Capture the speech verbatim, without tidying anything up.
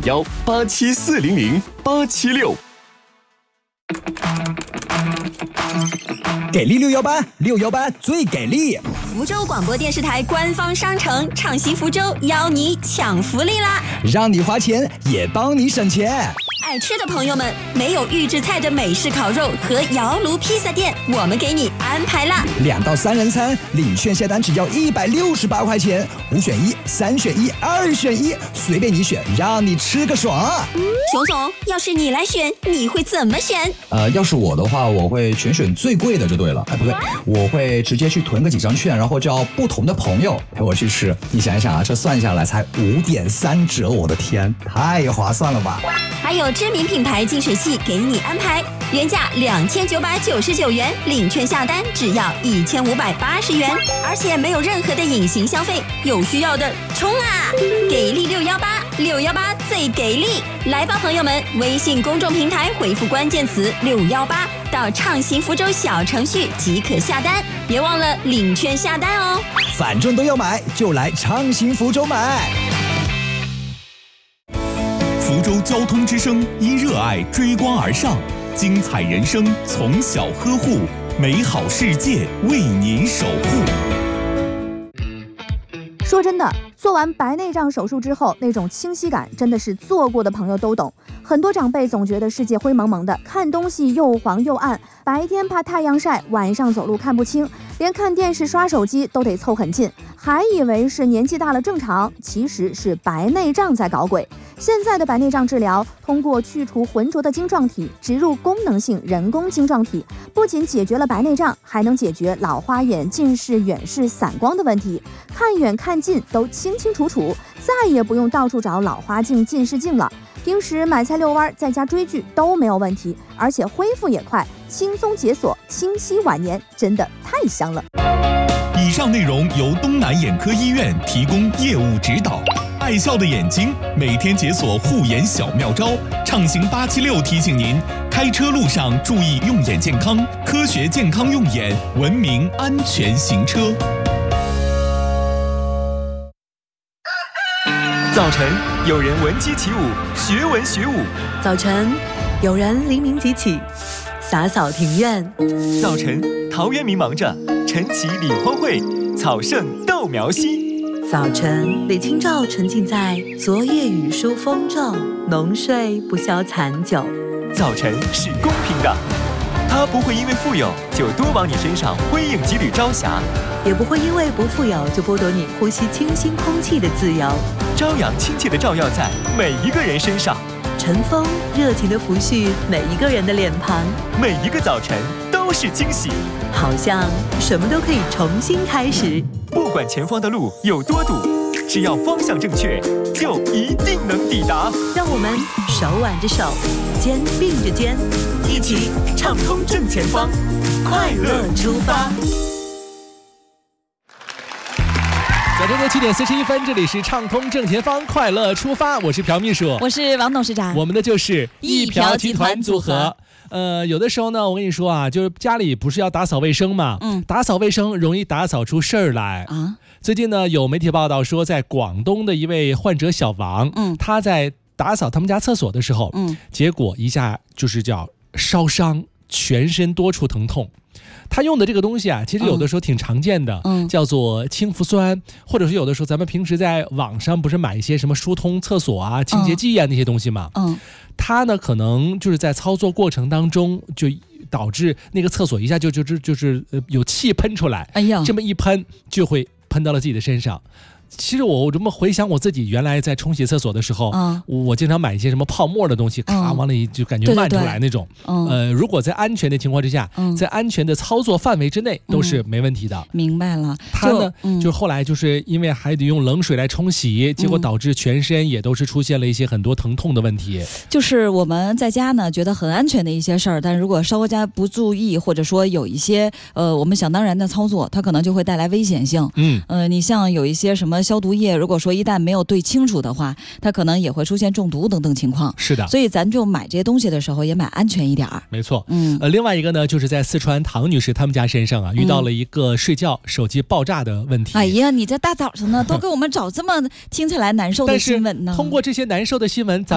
幺八七四零零八七六。 给力六幺八，六幺八最给力！ 福州广播电视台官方商城畅行福州邀你抢福利啦！ 让你花钱也帮你省钱。 爱吃的朋友们，没有预制菜的美式烤肉和窑炉披萨店，我们给你安排啦！ 两到三人餐，领券下单只要一百六十八块钱，五选一，三选一，二选一，随便你选，让你吃个爽。 熊总，要是你来选，你会怎么选？ 呃，要是我的话，我会全选最贵的就对了。哎，不对，我会直接去囤个几张券，然后叫不同的朋友陪我去吃。你想一想啊，这算下来才五点三折，我的天，太划算了吧！ 还有知名品牌净水器给你安排，原价两千九百九十九元，领券下单只要一千五百八十元，而且没有任何的隐形消费，有需要的冲啊！给力六幺八，六幺八最给力！来吧，朋友们，微信公众平台回复关键词六幺八到畅行福州小程序即可下单，别忘了领券下单哦。 反正都要买，就来畅行福州买。 福州交通之声因热爱追光而上，精彩人生从小呵护，美好世界为您守护。 说真的，做完白内障手术之后，那种清晰感真的是做过的朋友都懂。很多长辈总觉得世界灰蒙蒙的，看东西又黄又暗，白天怕太阳晒，晚上走路看不清，连看电视刷手机都得凑很近，还以为是年纪大了正常，其实是白内障在搞鬼。现在的白内障治疗，通过去除浑浊的晶状体，植入功能性人工晶状体，不仅解决了白内障，还能解决老花眼、近视、远视、散光的问题，看远看近都清清楚楚，再也不用到处找老花镜、近视镜了。平时买菜遛弯，在家追剧都没有问题，而且恢复也快，轻松解锁，清晰晚年，真的太香了。 以上内容由东南眼科医院提供业务指导。爱笑的眼睛，每天解锁护眼小妙招。畅行八七六提醒您，开车路上注意用眼健康，科学健康用眼，文明安全行车。 早晨，有人闻鸡起舞，学文学武； 早晨，有人黎明即起，洒扫庭院； 早晨，陶渊明忙着，晨起理荒秽，草盛豆苗稀； 早晨，李清照沉浸在昨夜雨疏风骤，浓睡不消残酒。 早晨是公平的，它不会因为富有就多往你身上辉映几缕朝霞， 也不会因为不富有就剥夺你呼吸清新空气的自由。 朝阳亲切地照耀在每一个人身上， 晨风热情地抚恤每一个人的脸庞， 每一个早晨都是惊喜， 好像什么都可以重新开始。 不管前方的路有多堵，只要方向正确，就一定能抵达。 让我们手挽着手，肩并着肩，一起畅通正前方，快乐出发。 早晨的七点四十一分，这里是畅通正前方，快乐出发，我是朴秘书， 我是王董事长， 我们的就是一朴集团组合。呃，有的时候呢，我跟你说啊，就是家里不是要打扫卫生嘛，嗯，打扫卫生容易打扫出事儿来啊。最近呢，有媒体报道说，在广东的一位患者小王，嗯，他在打扫他们家厕所的时候，嗯，结果一下就是叫烧伤，全身多处疼痛。他用的这个东西啊，其实有的时候挺常见的，嗯，叫做氢氟酸，或者是有的时候咱们平时在网上不是买一些什么疏通厕所啊、清洁剂啊那些东西嘛，嗯，它呢可能就是在操作过程当中就导致那个厕所一下就就就就是有气喷出来，哎呀，这么一喷就会喷到了自己的身上。其实我我这么回想我自己原来在冲洗厕所的时候，嗯、我经常买一些什么泡沫的东西，咔往里就感觉漫出来那种。对对对呃，如果在安全的情况之下，嗯、在安全的操作范围之内，都是没问题的。 嗯、明白了。 他呢，就,、嗯、就后来就是因为还得用冷水来冲洗，结果导致全身也都是出现了一些很多疼痛的问题。 就是我们在家呢觉得很安全的一些事儿，但如果稍微加不注意，或者说有一些呃我们想当然的操作，它可能就会带来危险性。嗯，呃，你像有一些什么消毒液，如果说一旦没有对清楚的话，它可能也会出现中毒等等情况。 是的， 所以咱就买这些东西的时候也买安全一点。 没错，嗯，呃，另外一个呢，就是在四川唐女士他们家身上啊，遇到了一个睡觉手机爆炸的问题。 哎呀，你这大早上呢，都给我们找这么听起来难受的新闻呢？ 但是通过这些难受的新闻，咱